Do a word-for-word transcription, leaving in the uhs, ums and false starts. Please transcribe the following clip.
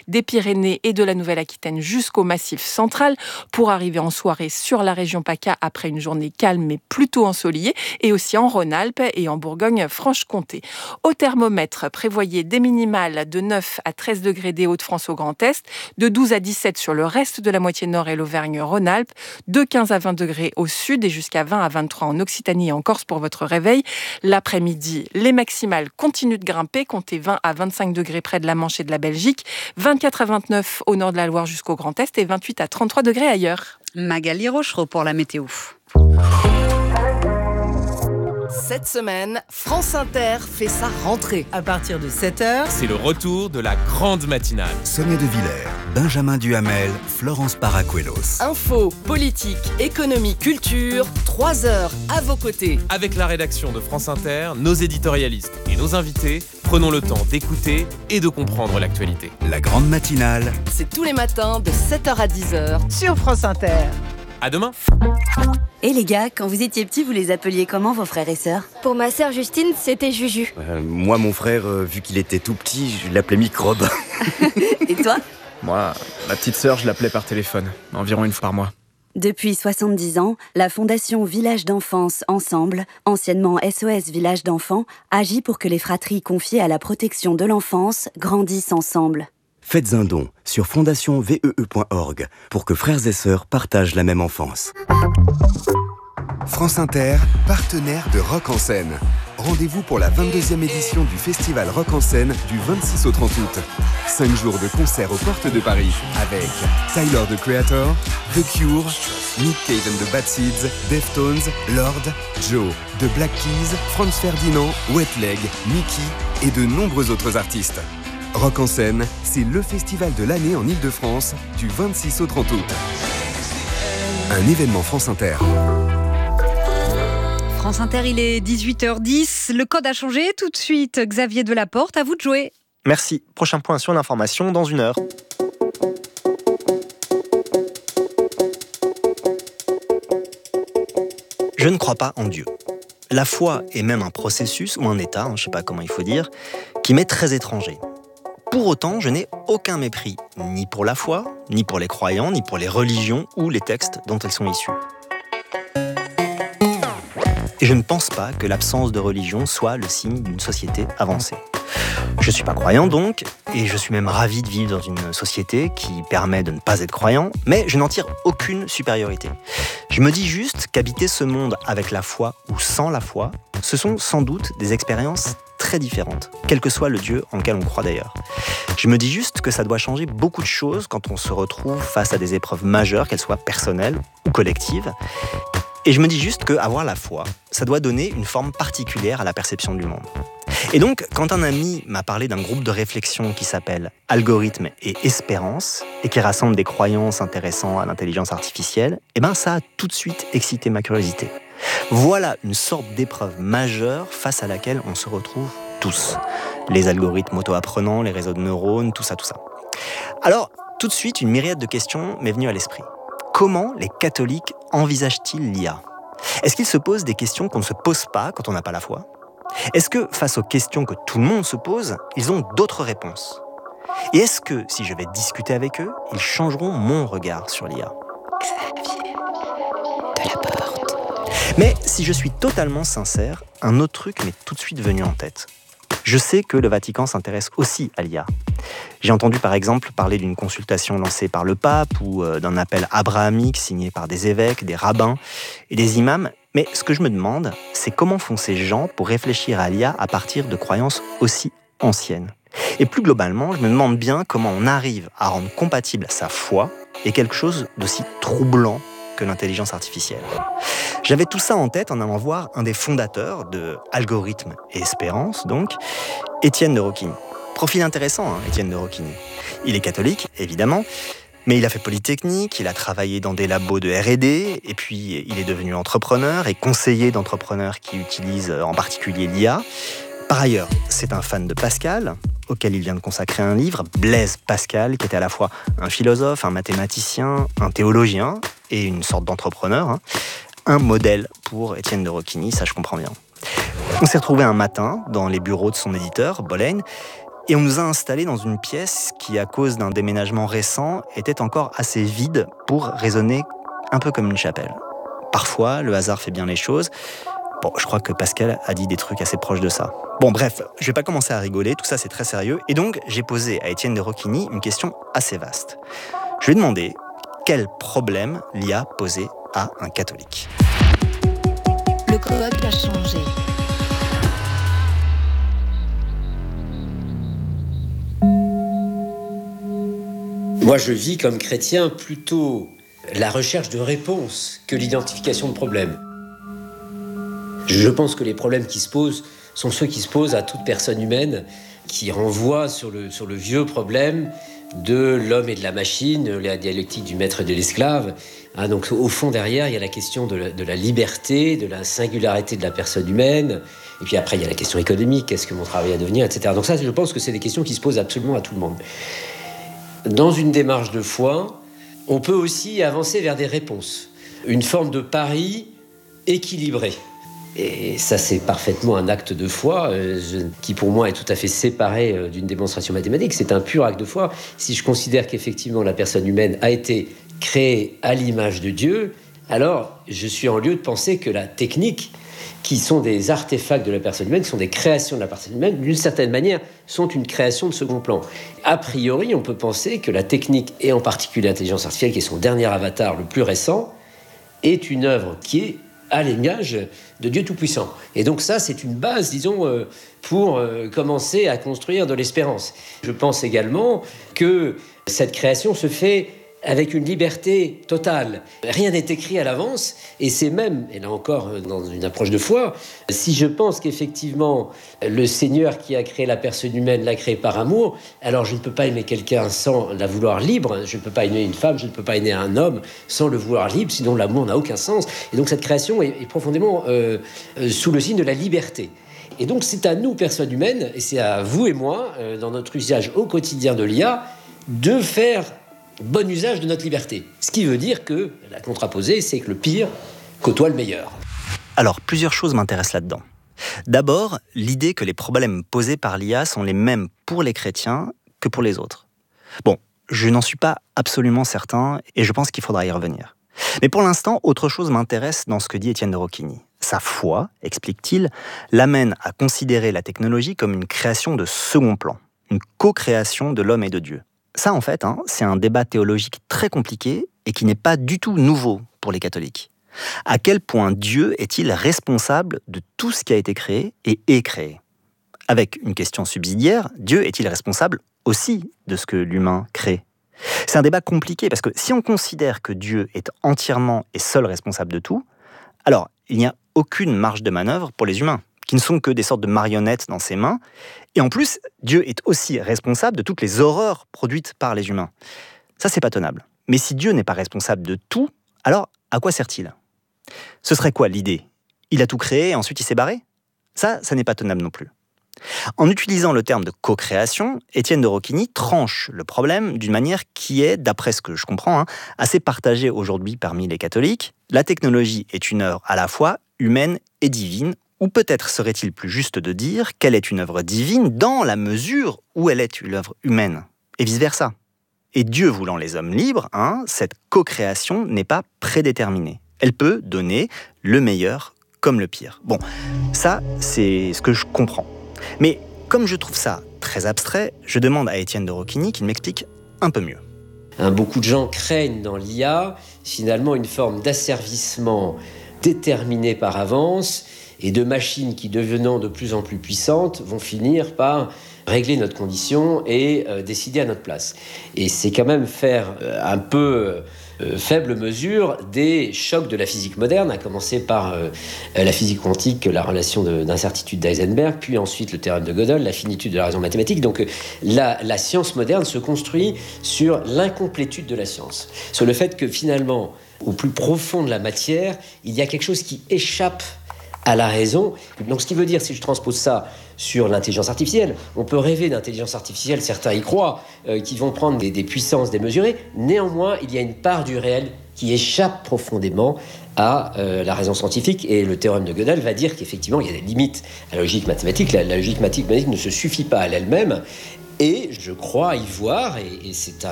des Pyrénées et de la Nouvelle-Aquitaine jusqu'au Massif central, pour arriver en soirée sur la région PACA après une journée calme mais plutôt ensoleillée, et aussi en Rhône-Alpes et en Bourgogne-Franche-Comté. Au thermomètre, prévoyez des minimales de neuf à treize degrés des Hauts-de-France au Grand Est, de douze à dix-sept sur le reste de la moitié nord et l'Auvergne-Rhône-Alpes, de quinze à vingt degrés au sud et jusqu'à vingt à vingt-trois en Occitanie et en Corse pour votre réveil. L'après-midi, les maximales continuent de grimper, comptez vingt à vingt-cinq degrés près de la Manche et de la Belgique, vingt-quatre à vingt-neuf au nord de la Loire jusqu'au Grand Est et vingt-huit à trente-trois degrés ailleurs. Magali Rochereau pour la météo. Cette semaine, France Inter fait sa rentrée. À partir de sept heures, c'est le retour de la grande matinale. Sonia De Villers, Benjamin Duhamel, Florence Paracuelos. Info, politique, économie, culture, trois heures à vos côtés. Avec la rédaction de France Inter, nos éditorialistes et nos invités, prenons le temps d'écouter et de comprendre l'actualité. La grande matinale, c'est tous les matins de sept heures à dix heures sur France Inter. À demain. Et les gars, quand vous étiez petits, vous les appeliez comment vos frères et sœurs ? Pour ma sœur Justine, c'était Juju. Euh, moi, mon frère, euh, vu qu'il était tout petit, je l'appelais Microbe. Et toi ? Moi, ma petite sœur, je l'appelais par téléphone, environ une fois par mois. Depuis soixante-dix ans, la Fondation Village d'Enfance Ensemble, anciennement S O S Village d'Enfants, agit pour que les fratries confiées à la protection de l'enfance grandissent ensemble. Faites un don sur fondation vee point org pour que frères et sœurs partagent la même enfance. France Inter, partenaire de Rock en scène. Rendez-vous pour la vingt-deuxième édition du festival Rock en scène du vingt-six au trente août. Cinq jours de concerts aux portes de Paris avec Tyler, the Creator, The Cure, Nick Cave and the Bad Seeds, Deftones, Lord, Joe, The Black Keys, Franz Ferdinand, Wet Leg, Mickey et de nombreux autres artistes. Rock en scène, c'est le festival de l'année en Ile-de-France du vingt-six au trente août. Un événement France Inter. France Inter, il est dix-huit heures dix. Le code a changé. Tout de suite, Xavier Delaporte, à vous de jouer. Merci. Prochain point sur l'information dans une heure. Je ne crois pas en Dieu. La foi est même un processus ou un état, hein, je ne sais pas comment il faut dire, qui m'est très étranger. Pour autant, je n'ai aucun mépris, ni pour la foi, ni pour les croyants, ni pour les religions ou les textes dont elles sont issues. Et je ne pense pas que l'absence de religion soit le signe d'une société avancée. Je ne suis pas croyant donc, et je suis même ravi de vivre dans une société qui permet de ne pas être croyant, mais je n'en tire aucune supériorité. Je me dis juste qu'habiter ce monde avec la foi ou sans la foi, ce sont sans doute des expériences très différentes, quel que soit le Dieu en lequel on croit d'ailleurs. Je me dis juste que ça doit changer beaucoup de choses quand on se retrouve face à des épreuves majeures, qu'elles soient personnelles ou collectives. Et je me dis juste qu'avoir la foi, ça doit donner une forme particulière à la perception du monde. Et donc, quand un ami m'a parlé d'un groupe de réflexion qui s'appelle Algorithme et Espérance, et qui rassemble des croyances intéressant à l'intelligence artificielle, eh ben ça a tout de suite excité ma curiosité. Voilà une sorte d'épreuve majeure face à laquelle on se retrouve tous. Les algorithmes auto-apprenants, les réseaux de neurones, tout ça, tout ça. Alors, tout de suite, une myriade de questions m'est venue à l'esprit. Comment les catholiques envisagent-ils l'I A ? Est-ce qu'ils se posent des questions qu'on ne se pose pas quand on n'a pas la foi ? Est-ce que, face aux questions que tout le monde se pose, ils ont d'autres réponses ? Et est-ce que, si je vais discuter avec eux, ils changeront mon regard sur l'I A ? Xavier Delaporte. Mais si je suis totalement sincère, un autre truc m'est tout de suite venu en tête. Je sais que le Vatican s'intéresse aussi à l'I A. J'ai entendu par exemple parler d'une consultation lancée par le pape ou euh, d'un appel abrahamique signé par des évêques, des rabbins et des imams. Mais ce que je me demande, c'est comment font ces gens pour réfléchir à l'I A à partir de croyances aussi anciennes. Et plus globalement, je me demande bien comment on arrive à rendre compatible sa foi et quelque chose d'aussi troublant que l'intelligence artificielle. J'avais tout ça en tête en allant voir un des fondateurs de Algorithme et Espérance, donc, Étienne de Roquigny. Profil intéressant, hein, Étienne de Roquigny. Il est catholique, évidemment, mais il a fait Polytechnique, il a travaillé dans des labos de R et D, et puis il est devenu entrepreneur et conseiller d'entrepreneurs qui utilisent en particulier l'I A. Par ailleurs, c'est un fan de Pascal, auquel il vient de consacrer un livre, Blaise Pascal, qui était à la fois un philosophe, un mathématicien, un théologien et une sorte d'entrepreneur. Hein. Un modèle pour Étienne de Roquigny, ça je comprends bien. On s'est retrouvés un matin dans les bureaux de son éditeur, Bollène, Et on nous a installés dans une pièce qui, à cause d'un déménagement récent, était encore assez vide pour résonner un peu comme une chapelle. Parfois, le hasard fait bien les choses. Bon, je crois que Pascal a dit des trucs assez proches de ça. Bon, bref, je vais pas commencer à rigoler, tout ça c'est très sérieux. Et donc, j'ai posé à Étienne de Roquigny une question assez vaste. Je lui ai demandé quel problème l'I A posait à un catholique. Le code a changé. Moi, je vis comme chrétien plutôt la recherche de réponses que l'identification de problèmes. Je pense que les problèmes qui se posent sont ceux qui se posent à toute personne humaine, qui renvoient sur le, sur le vieux problème de l'homme et de la machine, la dialectique du maître et de l'esclave. Ah, donc, au fond, derrière, il y a la question de la, de la liberté, de la singularité de la personne humaine. Et puis après, il y a la question économique, qu'est-ce que mon travail va devenir, et cetera. Donc ça, je pense que c'est des questions qui se posent absolument à tout le monde. Dans une démarche de foi, on peut aussi avancer vers des réponses. Une forme de pari équilibré. Et ça, c'est parfaitement un acte de foi euh, je, qui, pour moi, est tout à fait séparé euh, d'une démonstration mathématique. C'est un pur acte de foi. Si je considère qu'effectivement la personne humaine a été créée à l'image de Dieu, alors je suis en lieu de penser que la technique, qui sont des artefacts de la personne humaine, qui sont des créations de la personne humaine, d'une certaine manière, sont une création de second plan. A priori, on peut penser que la technique, et en particulier l'intelligence artificielle, qui est son dernier avatar le plus récent, est une œuvre qui est à l'image de Dieu Tout-Puissant. Et donc ça, c'est une base, disons, euh, pour euh, commencer à construire de l'espérance. Je pense également que cette création se fait avec une liberté totale. Rien n'est écrit à l'avance, et c'est même, et là encore dans une approche de foi, si je pense qu'effectivement le Seigneur qui a créé la personne humaine l'a créée par amour, alors je ne peux pas aimer quelqu'un sans la vouloir libre, je ne peux pas aimer une femme, je ne peux pas aimer un homme sans le vouloir libre, sinon l'amour n'a aucun sens. Et donc cette création est, est profondément euh, euh, sous le signe de la liberté. Et donc c'est à nous, personnes humaines, et c'est à vous et moi, euh, dans notre usage au quotidien de l'I A, de faire bon usage de notre liberté. Ce qui veut dire que, la contraposée, c'est que le pire côtoie le meilleur. Alors, plusieurs choses m'intéressent là-dedans. D'abord, l'idée que les problèmes posés par l'I A sont les mêmes pour les chrétiens que pour les autres. Bon, je n'en suis pas absolument certain et je pense qu'il faudra y revenir. Mais pour l'instant, autre chose m'intéresse dans ce que dit Étienne de Roquigny. Sa foi, explique-t-il, l'amène à considérer la technologie comme une création de second plan, une co-création de l'homme et de Dieu. Ça, en fait, hein, c'est un débat théologique très compliqué et qui n'est pas du tout nouveau pour les catholiques. À quel point Dieu est-il responsable de tout ce qui a été créé et est créé ? Avec une question subsidiaire, Dieu est-il responsable aussi de ce que l'humain crée ? C'est un débat compliqué parce que si on considère que Dieu est entièrement et seul responsable de tout, alors il n'y a aucune marge de manœuvre pour les humains, qui ne sont que des sortes de marionnettes dans ses mains. Et en plus, Dieu est aussi responsable de toutes les horreurs produites par les humains. Ça, c'est pas tenable. Mais si Dieu n'est pas responsable de tout, alors à quoi sert-il ? Ce serait quoi l'idée ? Il a tout créé et ensuite il s'est barré ? Ça, ça n'est pas tenable non plus. En utilisant le terme de co-création, Étienne de Roquigny tranche le problème d'une manière qui est, d'après ce que je comprends, hein, assez partagée aujourd'hui parmi les catholiques. La technologie est une œuvre à la fois humaine et divine, ou peut-être serait-il plus juste de dire qu'elle est une œuvre divine dans la mesure où elle est une œuvre humaine, et vice-versa. Et Dieu voulant les hommes libres, hein, cette co-création n'est pas prédéterminée. Elle peut donner le meilleur comme le pire. Bon, ça, c'est ce que je comprends. Mais comme je trouve ça très abstrait, je demande à Étienne de Roquigny qu'il m'explique un peu mieux. Hein, beaucoup de gens craignent dans l'I A, finalement, une forme d'asservissement déterminé par avance, et de machines qui, devenant de plus en plus puissantes, vont finir par régler notre condition et euh, décider à notre place. Et c'est quand même faire euh, un peu euh, faible mesure des chocs de la physique moderne, à commencer par euh, la physique quantique, la relation de, d'incertitude d'Heisenberg, puis ensuite le théorème de Gödel, la finitude de la raison mathématique. Donc euh, la, la science moderne se construit sur l'incomplétude de la science, sur le fait que finalement, au plus profond de la matière, il y a quelque chose qui échappe à la raison. Donc ce qui veut dire, si je transpose ça sur l'intelligence artificielle, on peut rêver d'intelligence artificielle, certains y croient, euh, qui vont prendre des, des puissances démesurées. Néanmoins, il y a une part du réel qui échappe profondément à euh, la raison scientifique. Et le théorème de Gödel va dire qu'effectivement, il y a des limites à la logique mathématique. La, la logique mathématique ne se suffit pas à elle-même. Et je crois y voir, et, et c'est un,